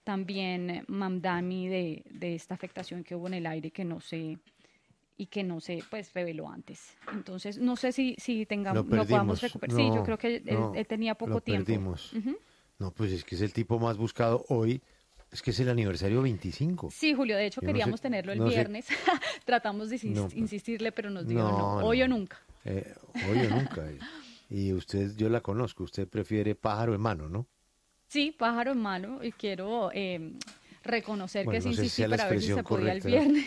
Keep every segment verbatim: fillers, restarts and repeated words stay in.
también eh, Mamdani de, de esta afectación que hubo en el aire que no se y que no se pues reveló antes. Entonces, no sé si si Lo tengamos no podamos perdimos. recuperar. Sí, yo No, creo que él, no, él tenía lo poco tiempo. perdimos. Ujú. No, pues es que es el tipo más buscado hoy. Es que es el aniversario veinticinco. Sí, Julio, de hecho Yo no sé, queríamos tenerlo el no sé, viernes. Tratamos de no, insis- pues, insistirle, pero nos dijo no, no, hoy o no. nunca. Eh, hoy o nunca. eh. Y usted, yo la conozco, usted prefiere pájaro en mano, ¿no? Sí, pájaro en mano, y quiero eh, reconocer que Bueno, sí no sé si insistí sea la para ver si expresión se podía el correcta. viernes,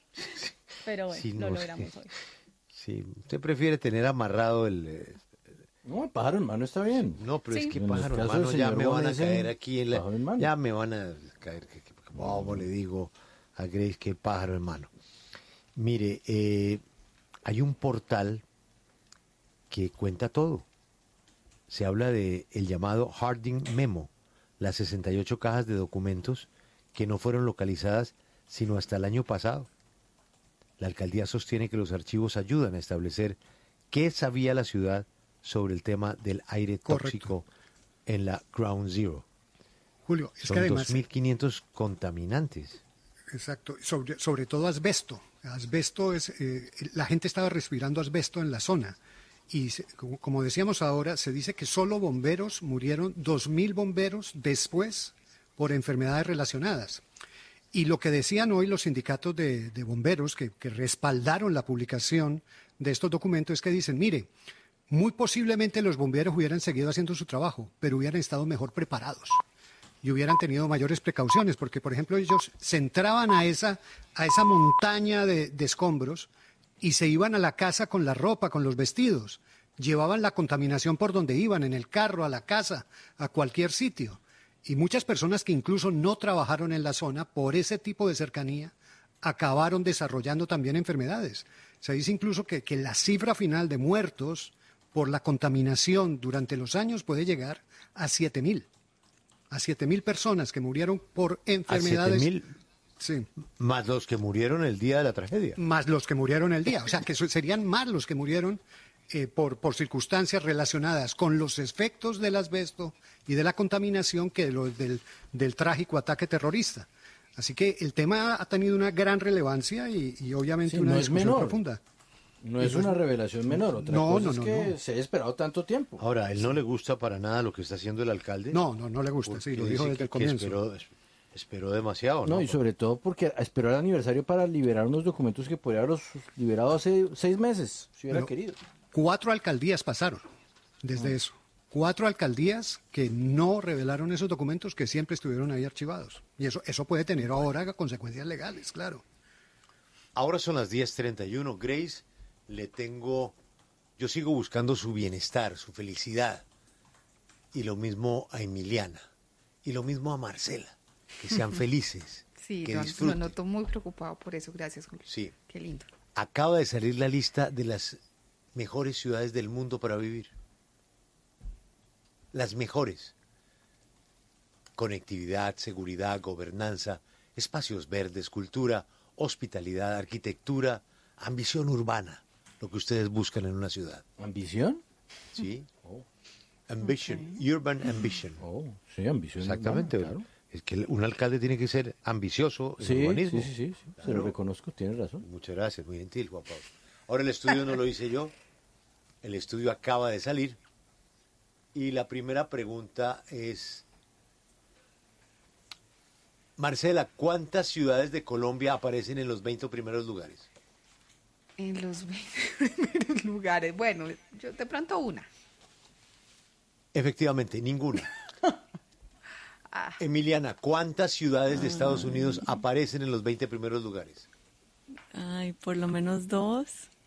pero bueno, Sí, lo no sé. logramos hoy. Sí, usted prefiere tener amarrado el... eh, No, el pájaro en mano está bien. No, pero es Sí. que En el pájaro en caso del mano ya señor me van a Gómez, caer eh, aquí en la... pájaro en mano. Ya me van a caer, que, que- ¿cómo le digo a Grace que pájaro en mano? Mire, eh, hay un portal que cuenta todo. Se habla de el llamado Harding Memo, las sesenta y ocho cajas de documentos que no fueron localizadas sino hasta el año pasado. La alcaldía sostiene que los archivos ayudan a establecer qué sabía la ciudad sobre el tema del aire Correcto. tóxico en la Ground Zero. Julio, es que Son además, dos mil quinientos contaminantes. exacto, sobre, sobre todo asbesto. Asbesto es, eh, la gente estaba respirando asbesto en la zona. Y se- como, como decíamos ahora, se dice que solo bomberos murieron, dos mil bomberos después por enfermedades relacionadas. Y lo que decían hoy los sindicatos de, de bomberos que, que respaldaron la publicación de estos documentos es que dicen, mire, muy posiblemente los bomberos hubieran seguido haciendo su trabajo, pero hubieran estado mejor preparados y hubieran tenido mayores precauciones, porque por ejemplo ellos se entraban a esa, a esa montaña de, de escombros y se iban a la casa con la ropa, con los vestidos, llevaban la contaminación por donde iban, en el carro, a la casa, a cualquier sitio. Y muchas personas que incluso no trabajaron en la zona por ese tipo de cercanía acabaron desarrollando también enfermedades. Se dice incluso que, que la cifra final de muertos por la contaminación durante los años puede llegar a siete mil. A siete mil personas que murieron por A enfermedades. siete mil Sí, más los que murieron el día de la tragedia. más los que murieron el día. O sea, que eso serían más los que murieron eh, por, por circunstancias relacionadas con los efectos del asbesto y de la contaminación que los del, del trágico ataque terrorista. Así que el tema ha tenido una gran relevancia y, y obviamente Sí, una no es discusión menor. profunda. No es una revelación menor. Otra No, cosa no, es no, que no. se haya esperado tanto tiempo. Ahora, ¿a él no le gusta para nada lo que está haciendo el alcalde? No, no, no le gusta, Porque sí, lo dice dijo que- desde el que comienzo. Esperó, esperó demasiado, ¿no? No, y sobre todo porque esperó el aniversario para liberar unos documentos que podría haberlos liberado hace seis meses, si hubiera Pero- querido. Cuatro alcaldías pasaron desde eso. Cuatro alcaldías que no revelaron esos documentos que siempre estuvieron ahí archivados. Y eso, eso puede tener ahora consecuencias legales, claro. Ahora son las diez treinta y uno. Grace, le tengo... Yo sigo buscando su bienestar, su felicidad. Y lo mismo a Emiliana. Y lo mismo a Marcela. Que sean felices. Sí, que lo, lo disfruten. noto muy preocupado por eso. Gracias, Julio. Sí. Qué lindo. Acaba de salir la lista de las mejores ciudades del mundo para vivir. Las mejores. Conectividad, seguridad, gobernanza, espacios verdes, cultura, hospitalidad, arquitectura, ambición urbana. Lo que ustedes buscan en una ciudad. ¿Ambición? ¿Sí? Oh, Ambition, urban ambition. oh, sí, ambición. Exactamente. urbana, claro. Es que un alcalde tiene que ser ambicioso en Sí, sí, urbanismo. sí, sí, sí, se Claro. lo reconozco, tiene razón. Muchas gracias, muy gentil, Juan Pablo. Ahora el estudio no lo hice yo, el estudio acaba de salir y la primera pregunta es, Marcela, ¿cuántas ciudades de Colombia aparecen en los veinte primeros lugares? En los veinte primeros lugares. Bueno, yo de pronto una. Efectivamente, ninguna. Ah, Emiliana, ¿cuántas ciudades de Estados Unidos aparecen en los veinte primeros lugares? Ay, por lo menos dos.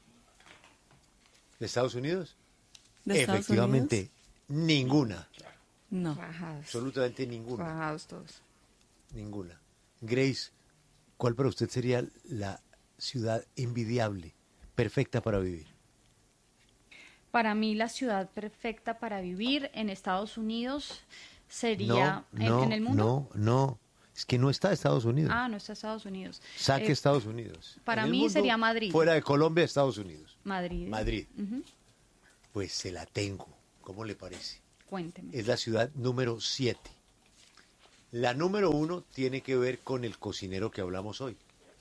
¿De Estados Unidos? ¿De Estados Efectivamente, ninguna. Unidos? No. bajados. Absolutamente ninguna. Bajados todos. Ninguna. Grace, ¿cuál para usted sería la ciudad envidiable, perfecta para vivir? Para mí la ciudad perfecta para vivir en Estados Unidos sería no, en, no, en el mundo. no, no. Es que no está Estados Unidos. Ah, no está Estados Unidos. Saque Eh, Estados Unidos. para En el mí mundo, sería Madrid. Fuera de Colombia, Estados Unidos. Madrid. Madrid. Ujú. Pues se la tengo. ¿Cómo le parece? Cuénteme. Es la ciudad número siete. La número uno tiene que ver con el cocinero que hablamos hoy.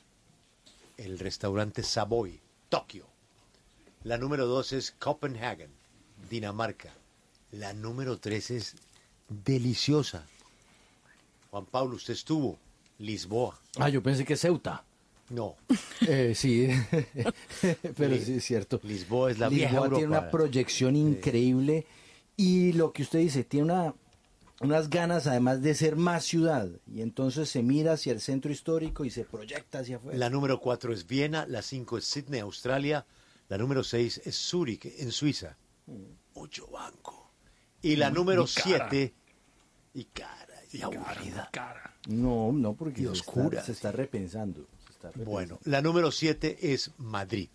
El restaurante Savoy, Tokio. La número dos es Copenhagen, Dinamarca. La número tres es deliciosa. Juan Pablo, usted estuvo. Lisboa. Ah, yo pensé que Ceuta. No. Eh, sí, pero Li- sí es cierto. Lisboa es la vieja Lisboa tiene Europa. una proyección increíble y lo que usted dice, tiene una, unas ganas además de ser más ciudad y entonces se mira hacia el centro histórico y se proyecta hacia afuera. La número cuatro es Viena, la cinco es Sydney, Australia, la número seis es Zúrich, en Suiza. Mucho banco. Y la número siete, y cara, y aburrida. No, no, porque Y se oscura. está, se está repensando. se está repensando. Bueno, la número siete es Madrid.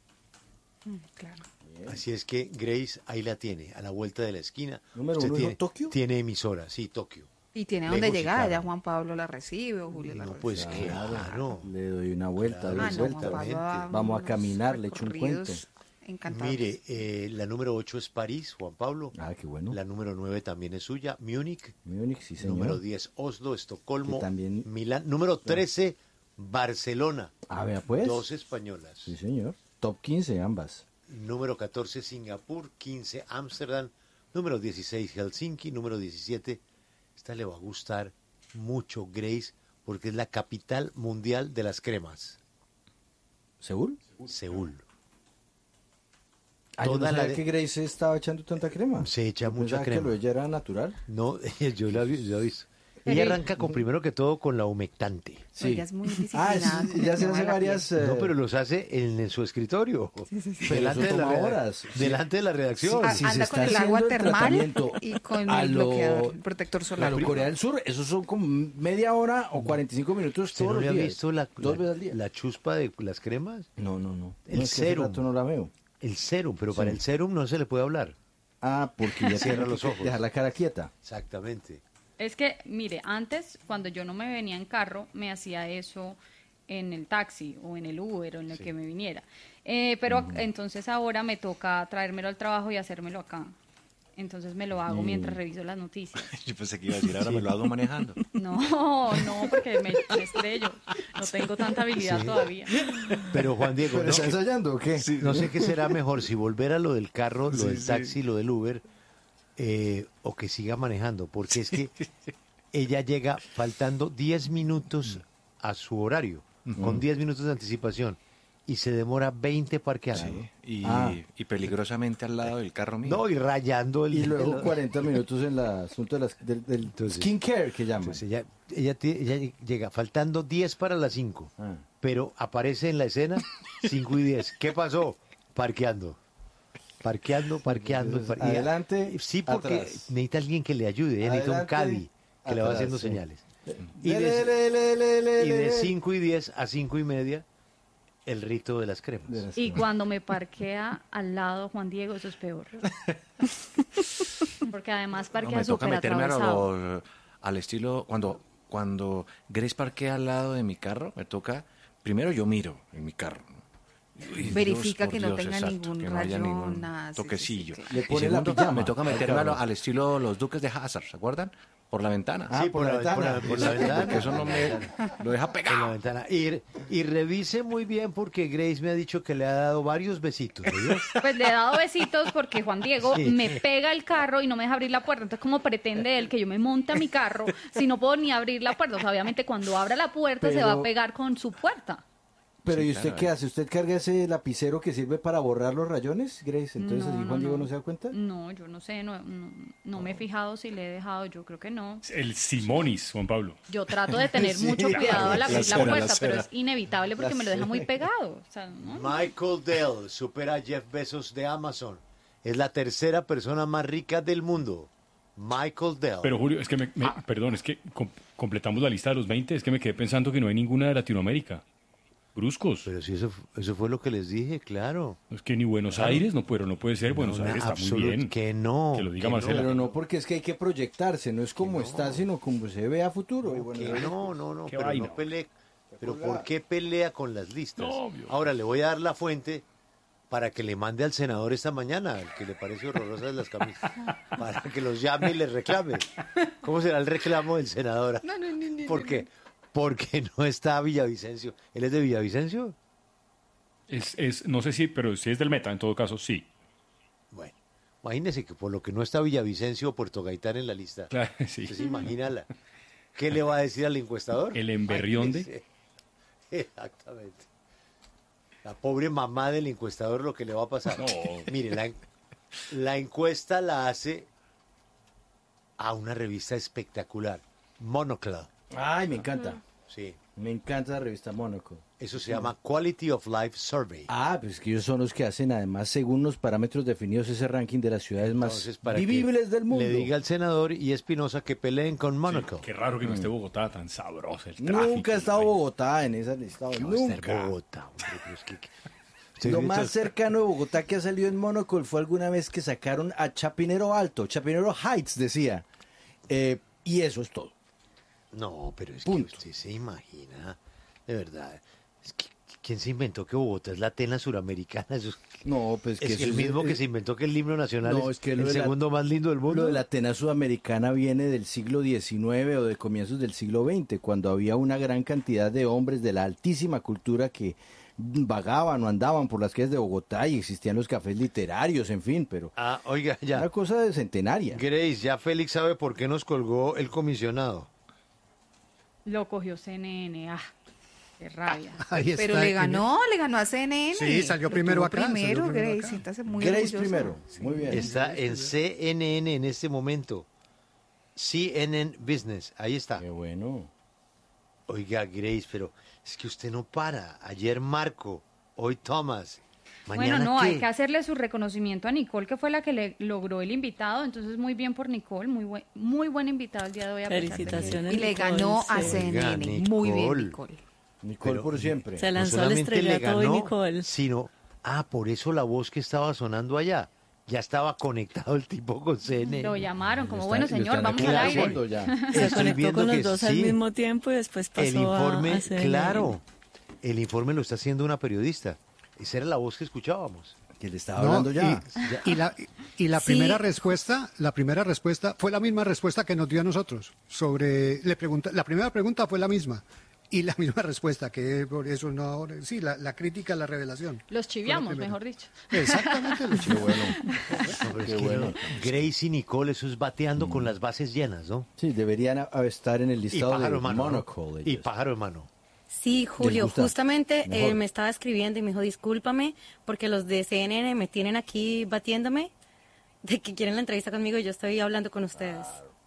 Mm, claro. Así es que Grace ahí la tiene, a la vuelta de la esquina. ¿Número Usted uno dijo tiene, Tokio? Tiene emisora, sí, Tokio. Y tiene Lejos donde y llegar, caro. ya Juan Pablo la recibe o Julio la No, recibe. pues claro. Le doy una vuelta, Claro. doy Ah, no, vuelta. Juan Pablo da Vamos a unos caminar, le echo un recorridos cuento. encantables. Mire, eh, la número ocho es París, Juan Pablo. Ah, qué bueno. La número nueve también es suya, Múnich. Múnich, sí, señor. Número diez, Oslo, Estocolmo, Que también- Milán. Número trece, Barcelona. Ah, vea pues. Dos españolas. Sí, señor. Top quince ambas. Número catorce, Singapur. quince, Ámsterdam. Número dieciséis, Helsinki. Número diecisiete, esta le va a gustar mucho, Grace, porque es la capital mundial de las cremas. ¿Seúl? Seúl. Ah, yo no Toda la sabía de- que Grace estaba echando tanta crema. Se echa Yo mucha pensaba crema. que lo de ella era natural. No, yo la, vi- yo la he visto. Pero Ella y- arranca con primero que todo con la humectante. Ella es muy Ah, disciplinada sí, con el ya se tema hace de la varias... eh, No, pero los hace en, en su escritorio. Pero Delante, eso de la, toma reda- horas. delante de la redacción. Ah, si se anda está con el agua haciendo el termal tratamiento y con a el lo- bloqueador, el protector solar. Claro, Corea del Sur, esos son como media hora o cuarenta y cinco minutos ¿Usted todos no los le ha días. visto la, Dos la- veces al día. la chuspa de las cremas? No, no, no. El no, es que hace serum. rato no la veo. El serum, pero para Sí. el serum no se le puede hablar. Ah, porque ya Cierra tiene los que ojos. dejar la cara quieta. Exactamente. Es que, mire, antes, cuando yo no me venía en carro, me hacía eso en el taxi o en el Uber o en el que me viniera. Eh, pero ac- entonces ahora me toca traérmelo al trabajo y hacérmelo acá. Entonces me lo hago Mm. mientras reviso las noticias. Yo pensé que iba a decir, ahora me lo hago manejando. No, no, porque me, me estrello. No tengo tanta habilidad Sí. todavía. Pero Juan Diego, ¿Pero no, está ensayando o qué? no sé qué será mejor, si volver a lo del carro, lo Sí, del sí. taxi, lo del Uber, eh, o que siga manejando, porque es que ella llega faltando diez minutos a su horario, con diez minutos de anticipación, y se demora veinte parqueando. Sí, y, Ah. y peligrosamente al lado del carro mío. No, y rayando el... Y luego el- cuarenta minutos en el asunto de las, del, del Entonces- skincare que llaman. Entonces ella, ella, ti- ella llega faltando diez para las cinco, Ah. pero aparece en la escena cinco y diez. ¿Qué pasó? Parqueando. Parqueando, parqueando. Entonces, par- y- adelante, Sí, porque atrás. necesita alguien que le ayude. Ella necesita un Adelante, caddy que le va atrás, haciendo sí. señales. Y Le, de, le, le, le, le, y de le. cinco y diez a cinco y media, el rito de las cremas. De las Y cremas. cuando me parquea al lado Juan Diego, eso es peor. Porque además No, parquea me toca súper meterme a atravesado. lo- al estilo, cuando, cuando Grace parquea al lado de mi carro, me toca, primero yo miro en mi carro. ¿no? Uy, Verifica por que no tenga exacto, ningún que no haya rayón, ningún nada, sí, sí, sí, toquecillo. claro. Le Y pone la segundo, pijama me toca al meterme a lo- carro. al estilo los duques de Hazard, ¿se acuerdan? Por la ventana. Ah, Sí, por la ventana. por la, por la ventana. Porque eso no me lo deja En la pegado. ventana. Y, y revise muy bien porque Grace me ha dicho que le ha dado varios besitos. ¿oyó? Pues le he dado besitos porque Juan Diego Sí. me pega el carro y no me deja abrir la puerta. Entonces, ¿cómo pretende él que yo me monte a mi carro si no puedo ni abrir la puerta? O sea, obviamente cuando abra la puerta se Pero- va a pegar con su puerta. Pero Sí, ¿y usted claro, qué eh. hace? ¿Usted carga ese lapicero que sirve para borrar los rayones, Grace? Entonces, No, ¿así no, Juan Diego no. no se da cuenta? No, yo no sé, no, no, no me he fijado si le he dejado, yo creo que no. El Simonis, Juan Pablo. Yo trato de tener Sí, mucho cuidado al la abrir la, cera, la puerta, pero cera. es inevitable porque La me lo deja cera. muy pegado. O sea, ¿no? Michael Dell supera a Jeff Bezos de Amazon. Es la tercera persona más rica del mundo. Michael Dell. Pero Julio, es que me, me- perdón, es que com- completamos la lista de los veinte, es que me quedé pensando que no hay ninguna de Latinoamérica. Bruscos. Pero si eso, eso fue lo que les dije, claro. Es que ni Buenos Aires, no puede, no puede ser. Buenos No, Aires está muy absolut- bien. Que no. Que lo diga que Marcela. Pero no, porque es que hay que proyectarse, no es como está, sino como se ve a futuro. Y bueno, Que no, no, no. Qué Pero vaina. no pelee. Pero ¿por qué pelea con las listas? No, obvio. Ahora le voy a dar la fuente para que le mande al senador esta mañana, al que le parece horrorosas las camisas, para que los llame y les reclame. ¿Cómo será el reclamo del senador? No, no, no, no, ¿Por qué? Porque no está Villavicencio. ¿Él es de Villavicencio? Es, es, no sé si, pero si es del Meta, en todo caso, sí. Bueno, imagínese que por lo que no está Villavicencio o Puerto Gaitán en la lista. Claro, sí. ¿Usted se imagina la- qué le va a decir al encuestador? El emberrionde. Imagínese. Exactamente. La pobre mamá del encuestador, lo que le va a pasar. No. Mire, la, en- la encuesta la hace a una revista espectacular, Monocle. Ay, me encanta. Sí, Me encanta la revista Mónaco. eso se llama Quality of Life Survey. Ah, pues que ellos son los que hacen, además, según los parámetros definidos, ese ranking de las ciudades más Entonces, para vivibles que del mundo. le diga al senador y Espinosa que peleen con Monaco. Qué raro que no esté Bogotá tan sabrosa el tráfico. Nunca ha estado Bueno, Bogotá en esa lista. ¿Qué va a estar Nunca. Bogotá, hombre? Pero es que- que- Usted Lo ve más estos- cercano de Bogotá que ha salido en Mónaco fue alguna vez que sacaron a Chapinero Alto, Chapinero Heights decía. Eh, y eso es todo. No, pero es Punto. que usted se imagina, de verdad. Es que, ¿quién se inventó que Bogotá es la Atenas suramericana? Eso es, No, pues que es eso el es- mismo que es- se inventó que el himno nacional No, es, es que lo el de la- segundo más lindo del mundo. Lo de la Atenas sudamericana viene del siglo diecinueve o de comienzos del siglo veinte, cuando había una gran cantidad de hombres de la altísima cultura que vagaban o andaban por las calles de Bogotá y existían los cafés literarios, en fin, pero Ah, oiga, ya. una cosa de centenaria. Grace, ya Félix sabe por qué nos colgó el comisionado. Lo cogió C N N. Ah, qué rabia. Ahí Pero está, le en- ganó, le ganó a C N N. Sí, salió Lo primero tuvo acá, salió Primero, primero Grace, acá. siéntase muy Grace orgulloso. primero, muy bien. Está en C N N en este momento. C N N Business, ahí está. Qué bueno. Oiga, Grace, pero es que usted no para. Ayer Marco, hoy Thomas. Mañana Bueno, no, ¿qué? hay que hacerle su reconocimiento a Nicole, que fue la que le logró el invitado. Entonces, muy bien por Nicole, muy buen, muy buen invitado el día de hoy. a pesar de que- Felicitaciones. Y le Nicole, ganó a sí. C N N. Oiga, Muy bien, Nicole. Nicole. Nicole Pero- por siempre. Se No lanzó al solamente le estrellato hoy ganó, Nicole. sino, ah, por eso la voz que estaba sonando allá. Ya estaba conectado el tipo con C N N. Lo llamaron Lo como, están- bueno, lo señor, están vamos aquí al al aire. fondo ya. Se Estoy conectó viendo con los que dos al sí. mismo tiempo y después pasó El informe, a, a C N N. claro, el informe lo está haciendo una periodista. Esa era la voz que escuchábamos. Que le estaba No, hablando ya. Y, y la, y la Sí. primera respuesta, la primera respuesta fue la misma respuesta que nos dio a nosotros. Sobre, le pregunta, la primera pregunta fue la misma. Y la misma respuesta, que por eso no, sí, la, la crítica, la revelación. Los chiviamos, Fue la primera. mejor dicho. Exactamente, lo Qué chivo. bueno. No, pero es Qué que bueno. no, Grace y Nicole, eso es bateando Mm. con las bases llenas, ¿no? Sí, deberían a- a estar en el Y listado pájaro de hermano. ¿no? Monocle. Y ellos. pájaro hermano. Sí, Julio, gusta? justamente eh, Mejor. me estaba escribiendo y me dijo, discúlpame, porque los de C N N me tienen aquí batiéndome de que quieren la entrevista conmigo y yo estoy hablando con ustedes.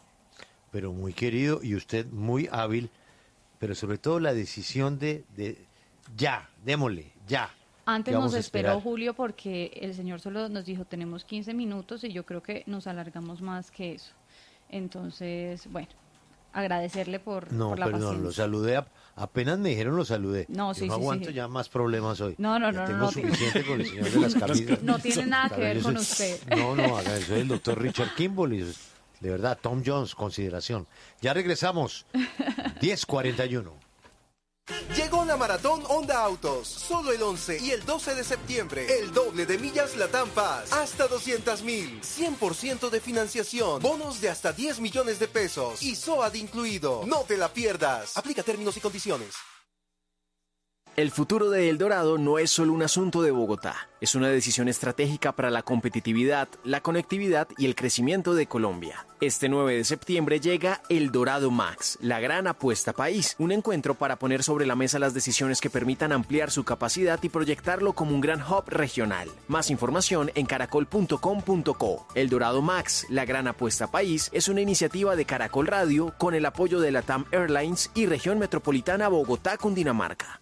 Pero muy querido y usted muy hábil, pero sobre todo la decisión de, de ya, démosle, ya. Antes ¿Qué vamos nos a esperó esperar? Julio porque el señor solo nos dijo tenemos quince minutos y yo creo que nos alargamos más que eso. Entonces, bueno, agradecerle por, No, por la perdón, paciencia. lo saludé, a- apenas me dijeron lo saludé. No, Yo sí, no sí, aguanto sí. ya más problemas hoy. No, no, Ya no, tengo no, no. suficiente con el señor de las camisas. No tiene nada que ver Yo con soy- usted. No, no, haga, soy el doctor Richard Kimball y de verdad, Tom Jones, consideración. Ya regresamos, diez cuarenta y uno. Llegó la Maratón Honda Autos, solo el once y el doce de septiembre, el doble de millas Latam Paz, hasta doscientas mil, cien por ciento de financiación, bonos de hasta diez millones de pesos y SOAT incluido. No te la pierdas, aplica términos y condiciones. El futuro de El Dorado no es solo un asunto de Bogotá, es una decisión estratégica para la competitividad, la conectividad y el crecimiento de Colombia. Este nueve de septiembre llega El Dorado Max, la gran apuesta país, un encuentro para poner sobre la mesa las decisiones que permitan ampliar su capacidad y proyectarlo como un gran hub regional. Más información en caracol punto com punto co. El Dorado Max, la gran apuesta país, es una iniciativa de Caracol Radio con el apoyo de Latam Airlines y Región Metropolitana Bogotá-Cundinamarca.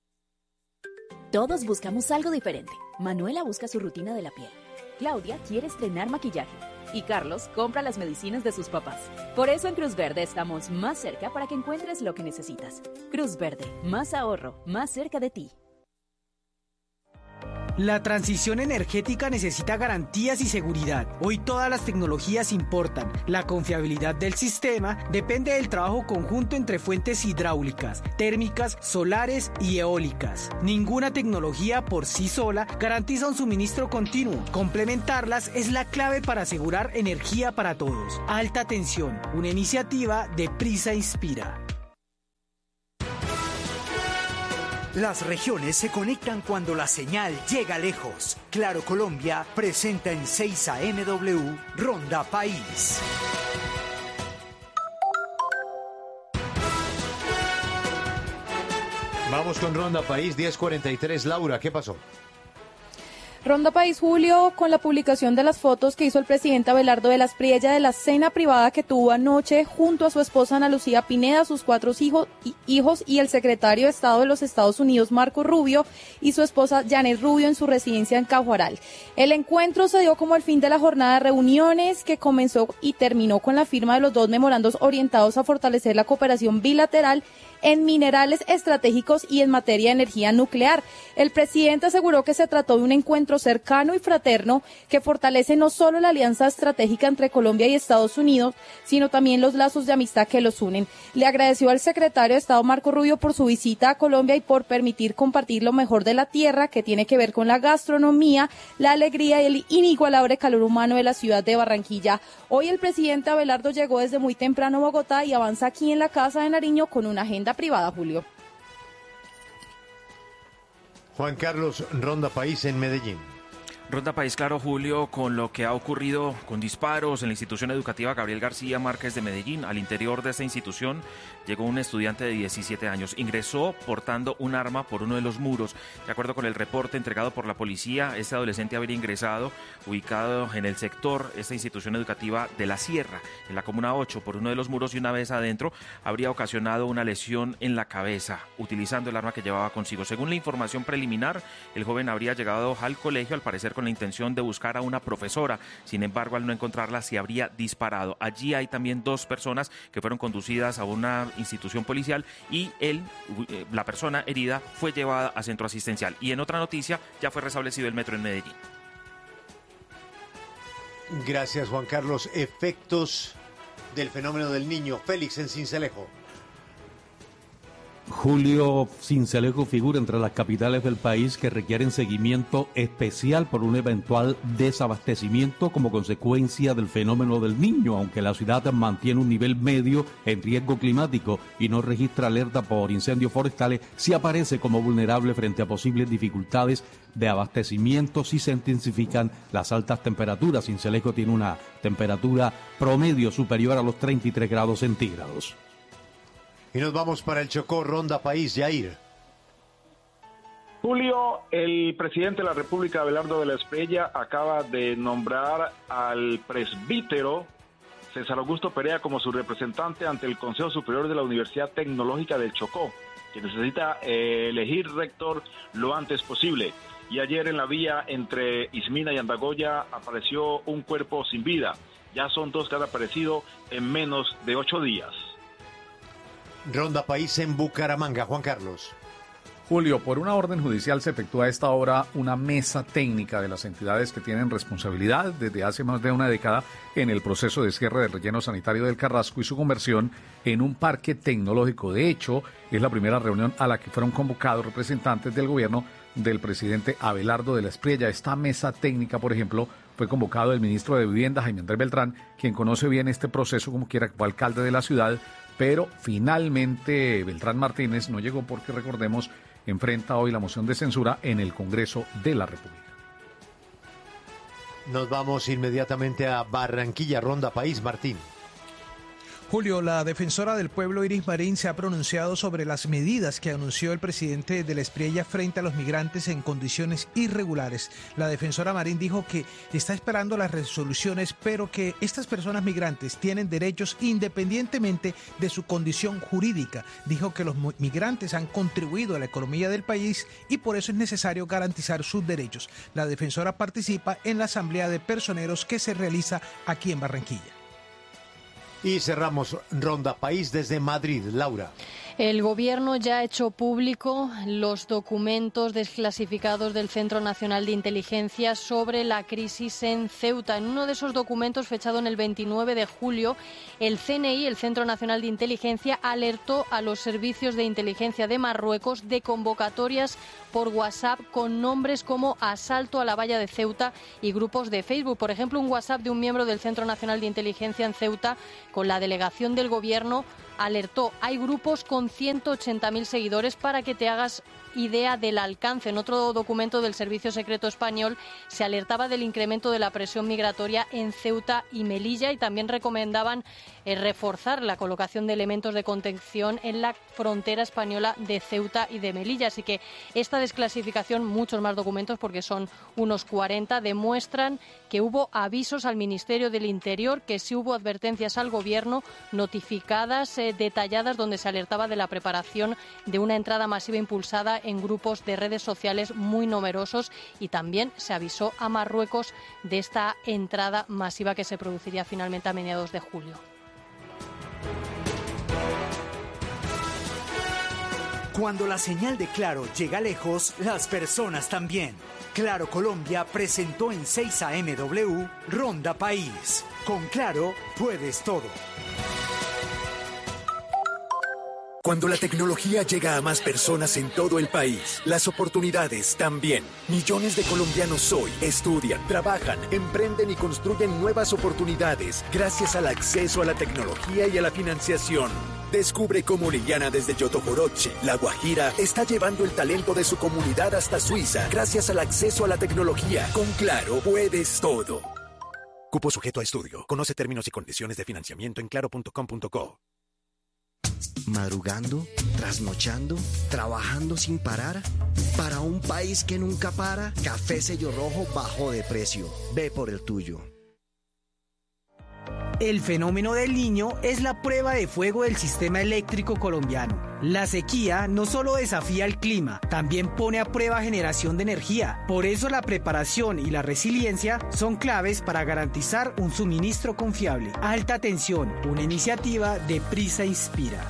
Todos buscamos algo diferente. Manuela busca su rutina de la piel. Claudia quiere estrenar maquillaje. Y Carlos compra las medicinas de sus papás. Por eso en Cruz Verde estamos más cerca para que encuentres lo que necesitas. Cruz Verde, más ahorro, más cerca de ti. La transición energética necesita garantías y seguridad. Hoy todas las tecnologías importan. La confiabilidad del sistema depende del trabajo conjunto entre fuentes hidráulicas, térmicas, solares y eólicas. Ninguna tecnología por sí sola garantiza un suministro continuo. Complementarlas es la clave para asegurar energía para todos. Alta tensión, una iniciativa de Prisa Inspira. Las regiones se conectan cuando la señal llega lejos. Claro Colombia presenta en seis A M W Ronda País. Vamos con Ronda País, diez cuarenta y tres. Laura, ¿qué pasó? Ronda País, Julio, con la publicación de las fotos que hizo el presidente Abelardo de la Espriella de la cena privada que tuvo anoche junto a su esposa Ana Lucía Pineda, sus cuatro hijos, hijos y el secretario de Estado de los Estados Unidos, Marco Rubio, y su esposa Janet Rubio en su residencia en Cajuaral. El encuentro se dio como el fin de la jornada de reuniones que comenzó y terminó con la firma de los dos memorandos orientados a fortalecer la cooperación bilateral en minerales estratégicos y en materia de energía nuclear. El presidente aseguró que se trató de un encuentro cercano y fraterno que fortalece no solo la alianza estratégica entre Colombia y Estados Unidos, sino también los lazos de amistad que los unen. Le agradeció al secretario de Estado Marco Rubio por su visita a Colombia y por permitir compartir lo mejor de la tierra, que tiene que ver con la gastronomía, la alegría y el inigualable calor humano de la ciudad de Barranquilla. Hoy el presidente Abelardo llegó desde muy temprano a Bogotá y avanza aquí en la Casa de Nariño con una agenda privada, Julio. Juan Carlos, Ronda País en Medellín. Ronda País, claro, Julio, con lo que ha ocurrido con disparos en la institución educativa Gabriel García Márquez de Medellín. Al interior de esta institución llegó un estudiante de diecisiete años. Ingresó portando un arma por uno de los muros. De acuerdo con el reporte entregado por la policía, este adolescente habría ingresado, ubicado en el sector, esta institución educativa de La Sierra, en la Comuna ocho, por uno de los muros, y una vez adentro habría ocasionado una lesión en la cabeza, utilizando el arma que llevaba consigo. Según la información preliminar, el joven habría llegado al colegio, al parecer con la intención de buscar a una profesora. Sin embargo, al no encontrarla, se habría disparado. Allí hay también dos personas que fueron conducidas a una institución policial y él, la persona herida, fue llevada a centro asistencial. Y en otra noticia, ya fue restablecido el metro en Medellín. Gracias, Juan Carlos. Efectos del fenómeno del Niño. Félix, en Sincelejo. Julio, Sincelejo figura entre las capitales del país que requieren seguimiento especial por un eventual desabastecimiento como consecuencia del fenómeno del Niño, aunque la ciudad mantiene un nivel medio en riesgo climático y no registra alerta por incendios forestales, sí aparece como vulnerable frente a posibles dificultades de abastecimiento si se intensifican las altas temperaturas. Sincelejo tiene una temperatura promedio superior a los treinta y tres grados centígrados. Y nos vamos para el Chocó, Ronda País, Yair. Julio, el presidente de la República, Abelardo de la Espriella, acaba de nombrar al presbítero César Augusto Perea como su representante ante el Consejo Superior de la Universidad Tecnológica del Chocó, que necesita eh, elegir rector lo antes posible. Y ayer en la vía entre Ismina y Andagoya apareció un cuerpo sin vida. Ya son dos que han aparecido en menos de ocho días. Ronda País en Bucaramanga, Juan Carlos. Julio, por una orden judicial se efectúa a esta hora una mesa técnica de las entidades que tienen responsabilidad desde hace más de una década en el proceso de cierre del relleno sanitario del Carrasco y su conversión en un parque tecnológico. De hecho, es la primera reunión a la que fueron convocados representantes del gobierno del presidente Abelardo de la Espriella. Esta mesa técnica, por ejemplo, fue convocado el ministro de Vivienda, Jaime Andrés Beltrán, quien conoce bien este proceso como quiera que fue alcalde de la ciudad, pero finalmente Beltrán Martínez no llegó porque, recordemos, enfrenta hoy la moción de censura en el Congreso de la República. Nos vamos inmediatamente a Barranquilla, Ronda País, Martín. Julio, la defensora del pueblo Iris Marín se ha pronunciado sobre las medidas que anunció el presidente de la Espriella frente a los migrantes en condiciones irregulares. La defensora Marín dijo que está esperando las resoluciones, pero que estas personas migrantes tienen derechos independientemente de su condición jurídica. Dijo que los migrantes han contribuido a la economía del país y por eso es necesario garantizar sus derechos. La defensora participa en la asamblea de personeros que se realiza aquí en Barranquilla. Y cerramos Ronda País desde Madrid. Laura. El Gobierno ya ha hecho público los documentos desclasificados del Centro Nacional de Inteligencia sobre la crisis en Ceuta. En uno de esos documentos, fechado en el veintinueve de julio, el C N I, el Centro Nacional de Inteligencia, alertó a los servicios de inteligencia de Marruecos de convocatorias por WhatsApp con nombres como asalto a la valla de Ceuta y grupos de Facebook. Por ejemplo, un WhatsApp de un miembro del Centro Nacional de Inteligencia en Ceuta con la delegación del Gobierno alertó: hay grupos con ciento ochenta mil seguidores, para que te hagas idea del alcance. En otro documento del Servicio Secreto Español se alertaba del incremento de la presión migratoria en Ceuta y Melilla, y también recomendaban eh, reforzar la colocación de elementos de contención en la frontera española de Ceuta y de Melilla. Así que esta desclasificación, muchos más documentos, porque son unos cuarenta, demuestran que hubo avisos al Ministerio del Interior, que sí hubo advertencias al Gobierno notificadas, eh, detalladas, donde se alertaba de la preparación de una entrada masiva impulsada en grupos de redes sociales muy numerosos, y también se avisó a Marruecos de esta entrada masiva que se produciría finalmente a mediados de julio. Cuando la señal de Claro llega lejos, las personas también. Claro Colombia presentó en seis A M W Ronda País. Con Claro puedes todo. Cuando la tecnología llega a más personas en todo el país, las oportunidades también. Millones de colombianos hoy estudian, trabajan, emprenden y construyen nuevas oportunidades gracias al acceso a la tecnología y a la financiación. Descubre cómo Liliana desde Yotojoroche, La Guajira, está llevando el talento de su comunidad hasta Suiza gracias al acceso a la tecnología. Con Claro puedes todo. Cupo sujeto a estudio. Conoce términos y condiciones de financiamiento en claro punto com punto co. Madrugando, trasnochando, trabajando sin parar. Para un país que nunca para, Café Sello Rojo bajó de precio. Ve por el tuyo. El fenómeno del Niño es la prueba de fuego del sistema eléctrico colombiano. La sequía no solo desafía el clima, también pone a prueba generación de energía. Por eso la preparación y la resiliencia son claves para garantizar un suministro confiable. Alta tensión, una iniciativa de Prisa Inspira.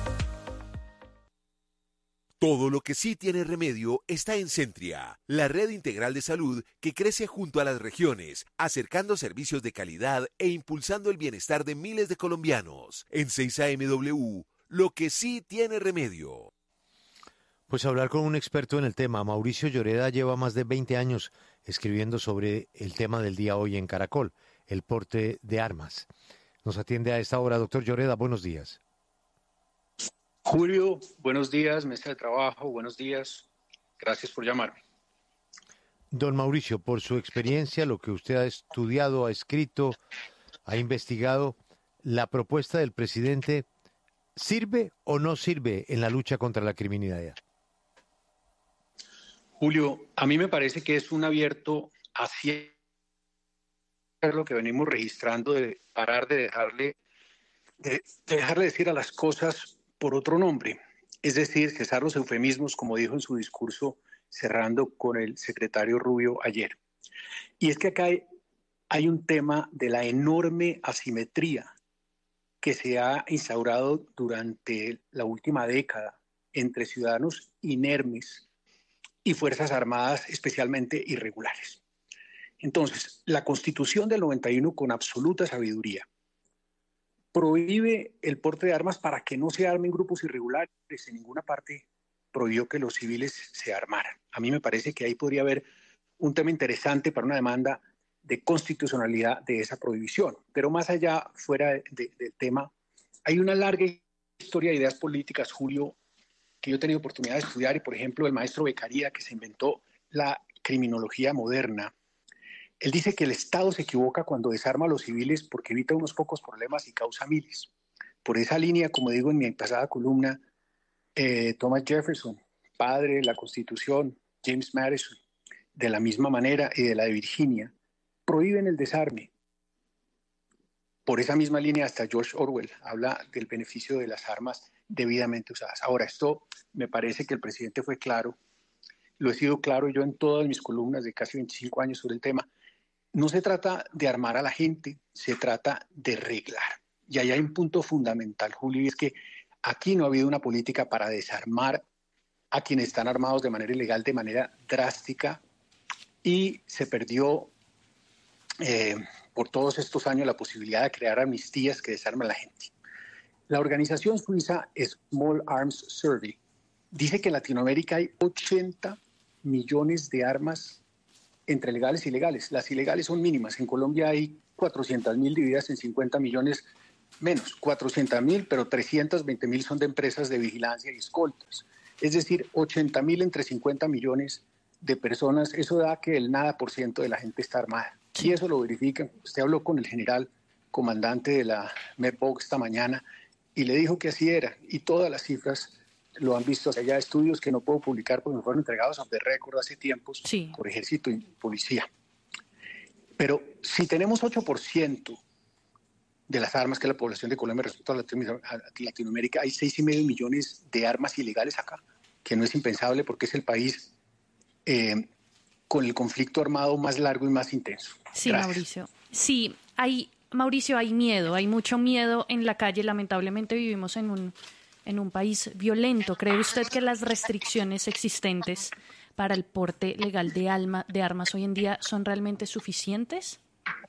Todo lo que sí tiene remedio está en Centria, la red integral de salud que crece junto a las regiones, acercando servicios de calidad e impulsando el bienestar de miles de colombianos. En seis A M W, lo que sí tiene remedio. Pues hablar con un experto en el tema. Mauricio Lloreda lleva más de veinte años escribiendo sobre el tema del día hoy en Caracol, el porte de armas. Nos atiende a esta hora. Doctor Lloreda, buenos días. Julio, buenos días, mesa de trabajo, buenos días. Gracias por llamarme. Don Mauricio, por su experiencia, lo que usted ha estudiado, ha escrito, ha investigado, ¿la propuesta del presidente sirve o no sirve en la lucha contra la criminalidad? Julio, a mí me parece que es un abierto hacia lo que venimos registrando, de parar de dejarle, de, de dejarle decir a las cosas por otro nombre, es decir, cesar los eufemismos, como dijo en su discurso cerrando con el secretario Rubio ayer. Y es que acá hay, hay un tema de la enorme asimetría que se ha instaurado durante la última década entre ciudadanos inermes y Fuerzas Armadas especialmente irregulares. Entonces, la Constitución del noventa y uno, con absoluta sabiduría, prohíbe el porte de armas para que no se armen grupos irregulares. En ninguna parte prohibió que los civiles se armaran. A mí me parece que ahí podría haber un tema interesante para una demanda de constitucionalidad de esa prohibición. Pero más allá, fuera de, de, del tema, hay una larga historia de ideas políticas, Julio, que yo he tenido oportunidad de estudiar, y por ejemplo el maestro Beccaria, que se inventó la criminología moderna. Él dice que el Estado se equivoca cuando desarma a los civiles porque evita unos pocos problemas y causa miles. Por esa línea, como digo en mi pasada columna, eh, Thomas Jefferson, padre de la Constitución, James Madison, de la misma manera, y de la de Virginia, prohíben el desarme. Por esa misma línea, hasta George Orwell habla del beneficio de las armas debidamente usadas. Ahora, esto me parece que el presidente fue claro, lo he sido claro yo en todas mis columnas de casi veinticinco años sobre el tema. No se trata de armar a la gente, se trata de reglar. Y ahí hay un punto fundamental, Julio, y es que Aquí no ha habido una política para desarmar a quienes están armados de manera ilegal, de manera drástica, y se perdió eh, por todos estos años la posibilidad de crear amnistías que desarmen a la gente. La organización suiza Small Arms Survey dice que en Latinoamérica hay ochenta millones de armas entre legales y ilegales. Las ilegales son mínimas. En Colombia hay cuatrocientas mil divididas en cincuenta millones menos. cuatrocientas mil, pero trescientas veinte mil son de empresas de vigilancia y escoltas. Es decir, ochenta mil entre cincuenta millones de personas. Eso da que el nada por ciento de la gente está armada. Y eso lo verifican. Usted habló con el general comandante de la MEPOC esta mañana y le dijo que así era. Y todas las cifras lo han visto. O sea, ya estudios que no puedo publicar porque me fueron entregados de récord hace tiempos sí. por ejército y policía. Pero si tenemos ocho por ciento de las armas que es la población de Colombia respecto a Latinoamérica, hay seis y medio millones de armas ilegales acá, que no es impensable porque es el país eh, con el conflicto armado más largo y más intenso. Sí, Gracias. Mauricio. Sí, hay, Mauricio, hay miedo, hay mucho miedo en la calle. Lamentablemente vivimos en un en un país violento. ¿Cree usted que las restricciones existentes para el porte legal de, alma, de armas hoy en día son realmente suficientes?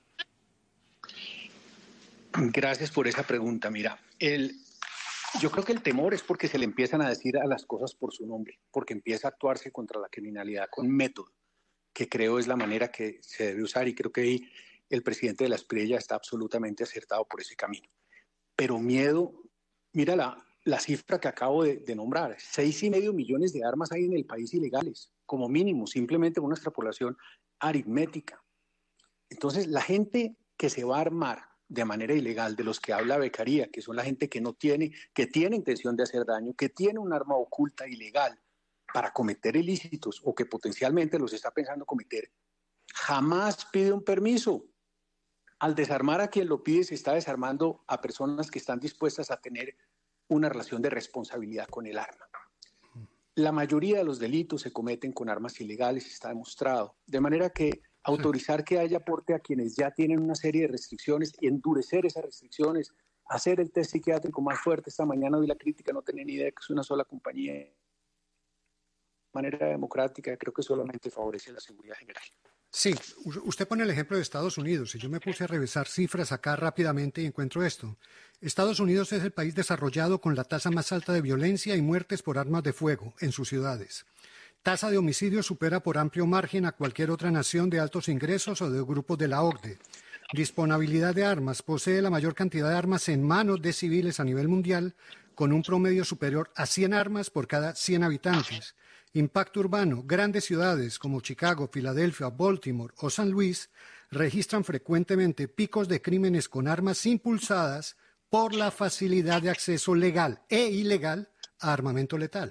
Gracias por esa pregunta. Mira, el, yo creo que el temor es porque se le empiezan a decir a las cosas por su nombre, porque empieza a actuarse contra la criminalidad con método, que creo es la manera que se debe usar, y creo que ahí el presidente de la Espriella está absolutamente acertado por ese camino. Pero miedo, mira la... La cifra que acabo de, de nombrar, seis y medio millones de armas hay en el país ilegales, como mínimo, simplemente con una extrapolación aritmética. Entonces, la gente que se va a armar de manera ilegal, de los que habla Beccaria, que son la gente que no tiene, que tiene intención de hacer daño, que tiene un arma oculta ilegal para cometer ilícitos o que potencialmente los está pensando cometer, jamás pide un permiso. Al desarmar a quien lo pide, se está desarmando a personas que están dispuestas a tener una relación de responsabilidad con el arma. La mayoría de los delitos se cometen con armas ilegales, está demostrado. De manera que autorizar que haya porte a quienes ya tienen una serie de restricciones y endurecer esas restricciones, hacer el test psiquiátrico más fuerte. Esta mañana vi la crítica, no tenía ni idea que es una sola compañía. De manera democrática, creo que solamente favorece la seguridad general. Sí, usted pone el ejemplo de Estados Unidos y yo me puse a revisar cifras acá rápidamente y encuentro esto. Estados Unidos es el país desarrollado con la tasa más alta de violencia y muertes por armas de fuego en sus ciudades. Tasa de homicidios supera por amplio margen a cualquier otra nación de altos ingresos o de grupos de la O C D E. Disponibilidad de armas. Posee la mayor cantidad de armas en manos de civiles a nivel mundial, con un promedio superior a cien armas por cada cien habitantes. Impacto urbano. Grandes ciudades como Chicago, Filadelfia, Baltimore o San Luis registran frecuentemente picos de crímenes con armas impulsadas por la facilidad de acceso legal e ilegal a armamento letal.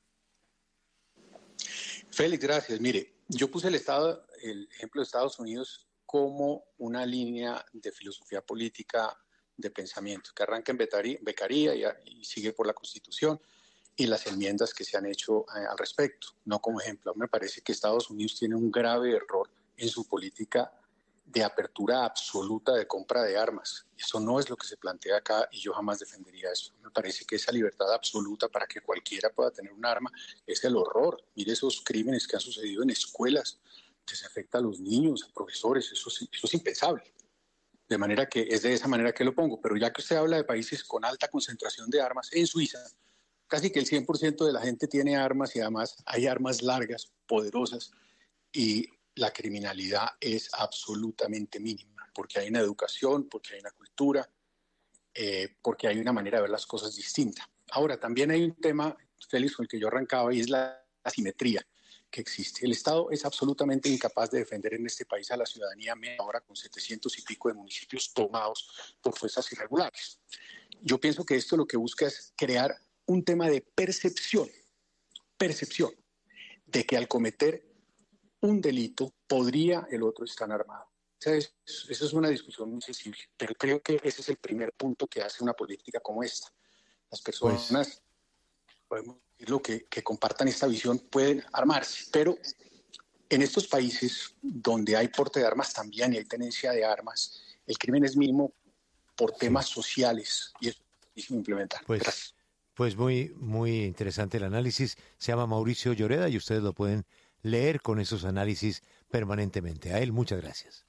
Félix, gracias. Mire, yo puse el, estado, el ejemplo de Estados Unidos como una línea de filosofía política de pensamiento que arranca en Beccaria y, y sigue por la Constitución y las enmiendas que se han hecho eh, al respecto, no como ejemplo. Me parece que Estados Unidos tiene un grave error en su política de apertura absoluta de compra de armas. Eso no es lo que se plantea acá y yo jamás defendería eso. Me parece que esa libertad absoluta para que cualquiera pueda tener un arma es el horror. Mire esos crímenes que han sucedido en escuelas, que se afecta a los niños, a profesores, eso, eso es impensable. De manera que es de esa manera que lo pongo. Pero ya que usted habla de países con alta concentración de armas, en Suiza casi que el cien por ciento de la gente tiene armas y además hay armas largas, poderosas, y la criminalidad es absolutamente mínima, porque hay una educación, porque hay una cultura, eh, porque hay una manera de ver las cosas distinta. Ahora, también hay un tema, Félix, con el que yo arrancaba, y es la asimetría que existe. El Estado es absolutamente incapaz de defender en este país a la ciudadanía, ahora con setecientos y pico de municipios tomados por fuerzas irregulares. Yo pienso que esto lo que busca es crear un tema de percepción, percepción, de que al cometer un delito podría el otro estar armado. Esa es, esa es una discusión muy sensible, pero creo que ese es el primer punto que hace una política como esta. Las personas, pues, podemos decirlo, que, que compartan esta visión pueden armarse, pero en estos países donde hay porte de armas también y hay tenencia de armas, el crimen es mínimo por temas sociales y eso es difícil de implementar. Pues, Gracias. Pues muy, muy interesante el análisis. Se llama Mauricio Lloreda y ustedes lo pueden leer con esos análisis permanentemente. A él, muchas gracias.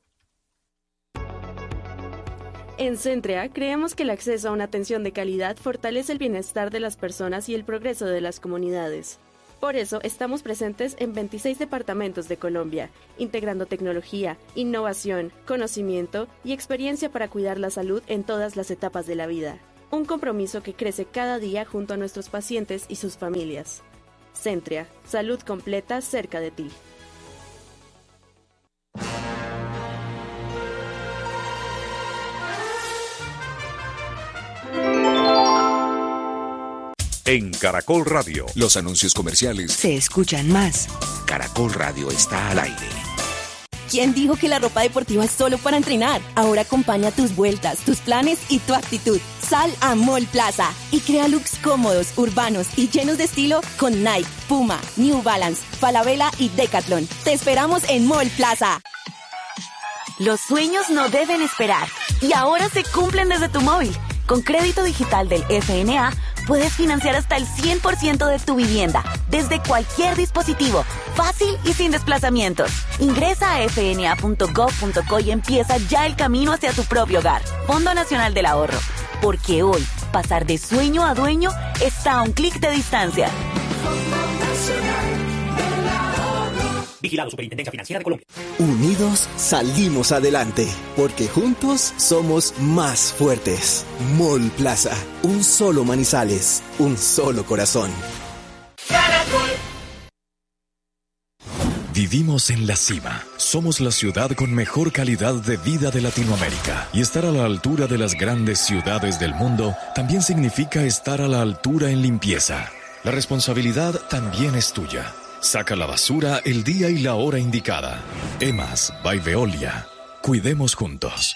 En Centrea creemos que el acceso a una atención de calidad fortalece el bienestar de las personas y el progreso de las comunidades. Por eso estamos presentes en veintiséis departamentos de Colombia, integrando tecnología, innovación, conocimiento y experiencia para cuidar la salud en todas las etapas de la vida. Un compromiso que crece cada día junto a nuestros pacientes y sus familias. Centrea, salud completa cerca de ti. En Caracol Radio, los anuncios comerciales se escuchan más. Caracol Radio está al aire. ¿Quién dijo que la ropa deportiva es solo para entrenar? Ahora acompaña tus vueltas, tus planes y tu actitud. Sal a Mall Plaza y crea looks cómodos, urbanos y llenos de estilo con Nike, Puma, New Balance, Falabella y Decathlon. Te esperamos en Mall Plaza. Los sueños no deben esperar y ahora se cumplen desde tu móvil. Con crédito digital del F N A puedes financiar hasta el cien por ciento de tu vivienda, desde cualquier dispositivo, fácil y sin desplazamientos. Ingresa a f n a punto gov punto co y empieza ya el camino hacia tu propio hogar. Fondo Nacional del Ahorro. Porque hoy, pasar de sueño a dueño está a un clic de distancia. Fondo Nacional del Ahorro. Vigilado Superintendencia Financiera de Colombia. Unidos salimos adelante, porque juntos somos más fuertes. Mall Plaza, un solo Manizales, un solo corazón. Vivimos en la cima. Somos la ciudad con mejor calidad de vida de Latinoamérica. Y estar a la altura de las grandes ciudades del mundo también significa estar a la altura en limpieza. La responsabilidad también es tuya. Saca la basura el día y la hora indicada. Emas by Veolia. Cuidemos juntos.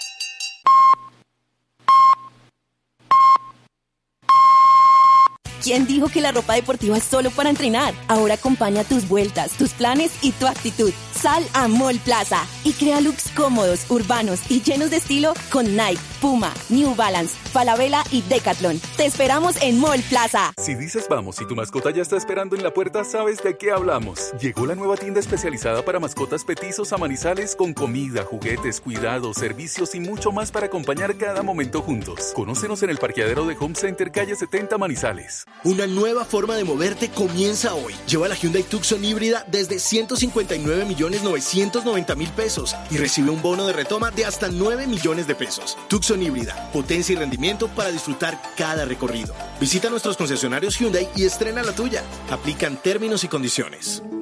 ¿Quién dijo que la ropa deportiva es solo para entrenar? Ahora acompaña tus vueltas, tus planes y tu actitud. Sal a Mall Plaza y crea looks cómodos, urbanos y llenos de estilo con Nike, Puma, New Balance, Falabella y Decathlon. Te esperamos en Mall Plaza. Si dices vamos y tu mascota ya está esperando en la puerta, sabes de qué hablamos. Llegó la nueva tienda especializada para mascotas petizos a Manizales con comida, juguetes, cuidados, servicios y mucho más para acompañar cada momento juntos. Conócenos en el parqueadero de Home Center, calle setenta, Manizales. Una nueva forma de moverte comienza hoy. Lleva la Hyundai Tucson híbrida desde ciento cincuenta y nueve millones novecientos noventa mil pesos y recibe un bono de retoma de hasta nueve millones de pesos. Tucson híbrida, potencia y rendimiento para disfrutar cada recorrido. Visita nuestros concesionarios Hyundai y estrena la tuya. Aplican términos y condiciones.